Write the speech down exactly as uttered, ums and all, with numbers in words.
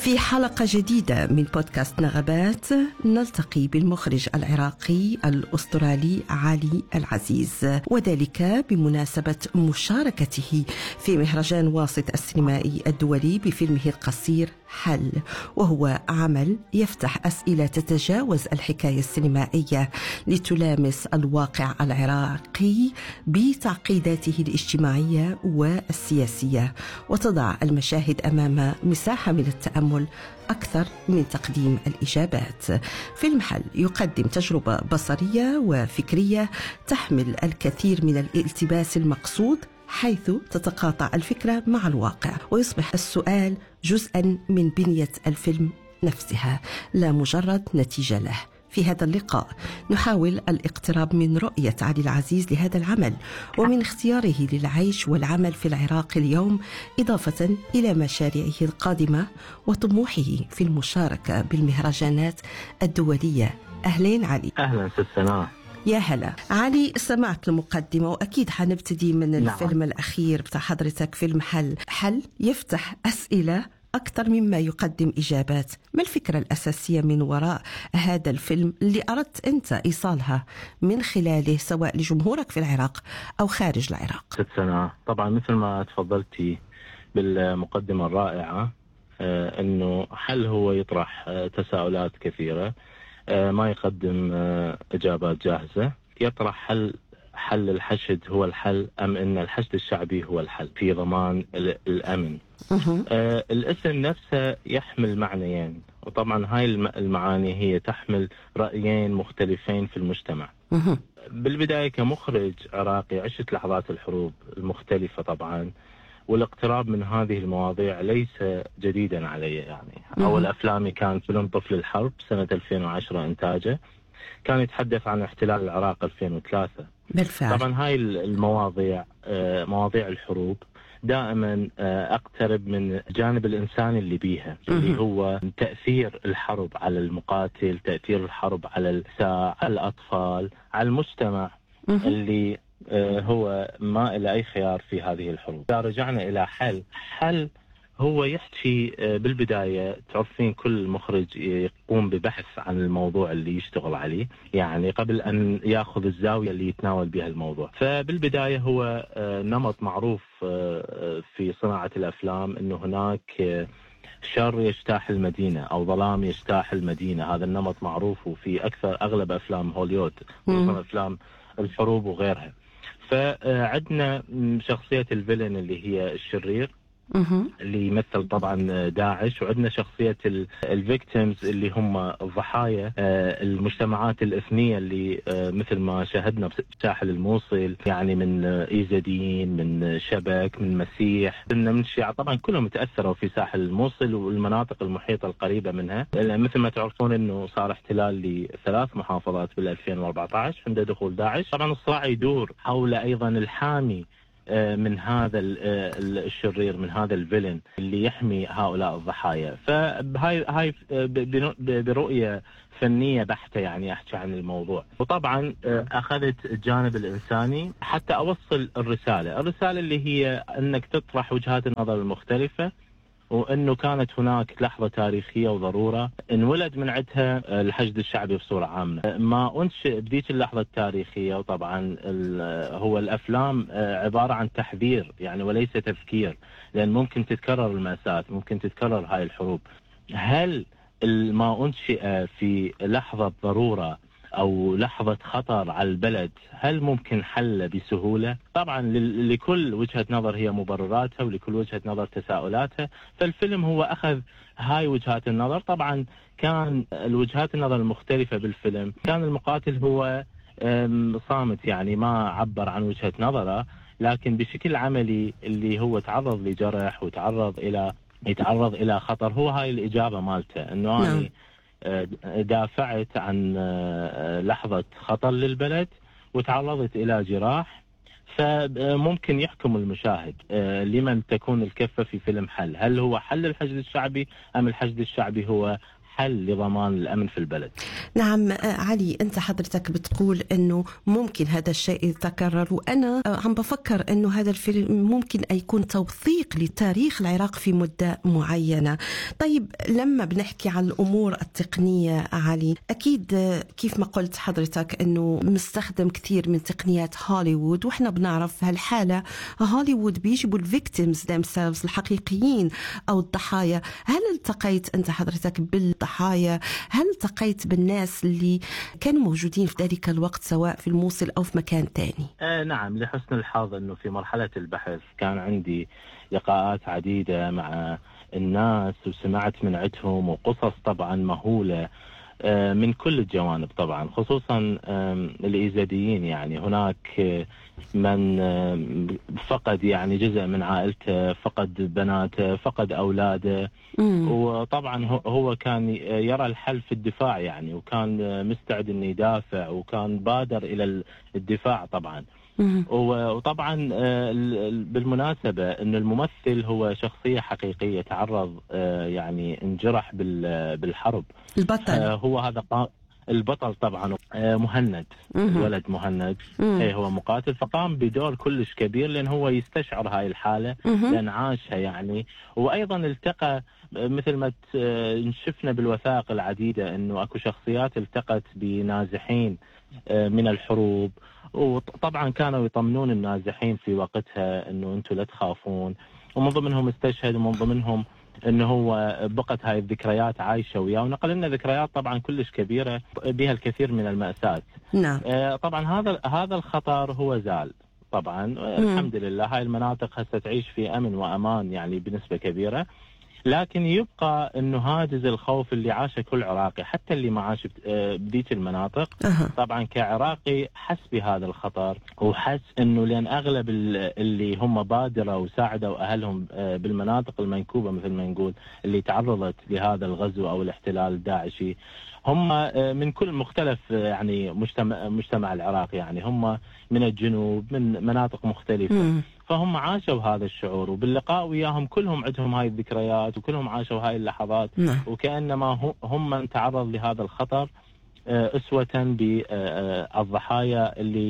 في حلقة جديدة من بودكاست نغبات نلتقي بالمخرج العراقي الأسترالي علي العزيز، وذلك بمناسبة مشاركته في مهرجان واسط السينمائي الدولي بفيلمه القصير حل، وهو عمل يفتح أسئلة تتجاوز الحكاية السينمائية لتلامس الواقع العراقي بتعقيداته الاجتماعية والسياسية، وتضع المشاهد أمام مساحة من التأمل أكثر من تقديم الإجابات. فيلم حل يقدم تجربة بصرية وفكرية تحمل الكثير من الالتباس المقصود، حيث تتقاطع الفكرة مع الواقع ويصبح السؤال جزءا من بنية الفيلم نفسها لا مجرد نتيجة له. في هذا اللقاء نحاول الاقتراب من رؤية علي العزيز لهذا العمل ومن اختياره للعيش والعمل في العراق اليوم، إضافة إلى مشاريعه القادمة وطموحه في المشاركة بالمهرجانات الدولية. أهلين علي. أهلا ستنا. يا هلا علي، سمعت المقدمة وأكيد حنبتدي من نعم. الفيلم الأخير بتاع حضرتك، فيلم حل. حل يفتح أسئلة أكثر مما يقدم إجابات. ما الفكرة الأساسية من وراء هذا الفيلم اللي أردت أنت إيصالها من خلاله سواء لجمهورك في العراق أو خارج العراق؟ ست سنة طبعا مثل ما تفضلتي بالمقدمة الرائعة، آه أنه حل هو يطرح آه تساؤلات كثيرة، آه ما يقدم آه إجابات جاهزة. يطرح حل حل الحشد هو الحل أم أن الحشد الشعبي هو الحل في ضمان الأمن. آه الاسم نفسه يحمل معنيين، وطبعا هاي المعاني هي تحمل رأيين مختلفين في المجتمع. بالبداية كمخرج عراقي عشت لحظات الحروب المختلفة طبعا، والاقتراب من هذه المواضيع ليس جديدا علي. يعني أول أفلامي كان فيلم طفل الحرب سنة ألفين وعشرة إنتاجه، كان يتحدث عن احتلال العراق ألفين وثلاثة. بالفعل. طبعا هاي المواضيع آه مواضيع الحروب دائما أقترب من الجانب الإنساني اللي بيها، اللي هو تأثير الحرب على المقاتل، تأثير الحرب على النساء، على الأطفال، على المجتمع اللي هو ما إلى أي خيار في هذه الحروب. إذا رجعنا إلى حل، حل هو يحكي بالبداية، تعرفين كل مخرج يقوم ببحث عن الموضوع اللي يشتغل عليه، يعني قبل أن يأخذ الزاوية اللي يتناول بها الموضوع. فبالبداية هو نمط معروف في صناعة الأفلام أنه هناك شر يجتاح المدينة أو ظلام يجتاح المدينة. هذا النمط معروف وفي أكثر أغلب أفلام هوليوود وأفلام الحروب وغيرها. فعندنا شخصية الفيلن اللي هي الشرير اللي يمثل طبعا داعش، وعندنا شخصية الفيكتيمز اللي هم الضحايا، المجتمعات الإثنية اللي مثل ما شاهدنا في ساحل الموصل، يعني من إيزدين، من شبك، من مسيح، من الشيعة، طبعا كلهم تأثروا في ساحل الموصل والمناطق المحيطة القريبة منها. مثل ما تعرفون أنه صار احتلال لثلاث محافظات بال ألفين وأربعة عشر عند دخول داعش. طبعا الصراع يدور حول أيضا الحامي من هذا الشرير، من هذا الفيلن اللي يحمي هؤلاء الضحايا. فهاي هاي برؤية فنية بحتة يعني أحكي عن الموضوع. وطبعا أخذت الجانب الإنساني حتى أوصل الرسالة الرسالة اللي هي أنك تطرح وجهات النظر المختلفة، وأنه كانت هناك لحظة تاريخية وضرورة انولد من عدها الحشد الشعبي بصورة عامة. ما أنشئ بذيك اللحظة التاريخية، وطبعا هو الأفلام عبارة عن تحذير يعني وليس تفكير، لأن ممكن تتكرر المأساة، ممكن تتكرر هاي الحروب. هل ما أنشئ في لحظة ضرورة أو لحظة خطر على البلد هل ممكن حل بسهولة؟ طبعا لكل وجهة نظر هي مبرراتها، ولكل وجهة نظر تساؤلاتها. فالفيلم هو أخذ هاي وجهات النظر. طبعا كان الوجهات النظر المختلفة بالفيلم، كان المقاتل هو صامت يعني ما عبر عن وجهة نظره، لكن بشكل عملي اللي هو تعرض لجرح وتعرض إلى يتعرض إلى خطر، هو هاي الإجابة مالته، إنه أنا دافعت عن لحظة خطر للبلد وتعرضت إلى جراح. فممكن يحكم المشاهد لمن تكون الكفة في فيلم حل. هل هو حل الحشد الشعبي أم الحشد الشعبي هو حل لضمان الأمن في البلد. نعم علي، أنت حضرتك بتقول أنه ممكن هذا الشيء يتكرر، وأنا عم بفكر أنه هذا الفيلم ممكن أن يكون توثيق لتاريخ العراق في مدة معينة. طيب لما بنحكي عن الأمور التقنية علي، أكيد كيف ما قلت حضرتك أنه مستخدم كثير من تقنيات هوليوود، وإحنا بنعرف هالحالة هوليوود بيجيبوا الفيكتيمز themselves الحقيقيين أو الضحايا. هل التقيت أنت حضرتك بالضحايا؟ هل التقيت بالناس اللي كانوا موجودين في ذلك الوقت سواء في الموصل أو في مكان تاني؟ آه نعم، لحسن الحظ أنه في مرحلة البحث كان عندي لقاءات عديدة مع الناس، وسمعت من عندهم وقصص طبعا مهولة من كل الجوانب طبعا، خصوصا الإيزيديين. يعني هناك من فقد يعني جزء من عائلته، فقد بناته، فقد أولاده، وطبعا هو كان يرى الحل في الدفاع يعني، وكان مستعد أن يدافع، وكان بادر إلى الدفاع طبعا. وطبعا بالمناسبة أن الممثل هو شخصية حقيقية تعرض يعني انجرح بالحرب. البطل هو هذا البطل طبعا مهند، الولد مهند اي هو مقاتل، فقام بدور كلش كبير لأن هو يستشعر هاي الحالة لأن عاشها يعني. وأيضا التقى مثل ما شفنا بالوثائق العديدة أنه أكو شخصيات التقت بنازحين من الحروب، وطبعا كانوا يطمنون النازحين في وقتها أنه أنتم لا تخافون، ومن ضمنهم استشهد، ومن ضمنهم أنه هو بقت هاي الذكريات عايشة وياه، ونقل لنا ذكريات طبعا كلش كبيرة بها الكثير من المأساة. نعم. آه طبعا هذا هذا الخطر هو زال طبعا. الحمد لله هاي المناطق هسه تعيش في أمن وأمان يعني بنسبة كبيرة، لكن يبقى انه هاجس الخوف اللي عاشه كل عراقي، حتى اللي ما عاش بديك المناطق. أه. طبعا كعراقي حس بهذا الخطر، وحس انه لان اغلب اللي هم بادروا وساعدوا اهلهم بالمناطق المنكوبه مثل ما نقول اللي تعرضت لهذا الغزو او الاحتلال الداعشي، هم من كل مختلف يعني مجتمع مجتمع العراق، يعني هم من الجنوب من مناطق مختلفه. م. فهم عاشوا هذا الشعور، وباللقاء وياهم كلهم عندهم هاي الذكريات، وكلهم عاشوا هاي اللحظات. م. وكأنما هم من تعرض لهذا الخطر أسوة بالضحايا اللي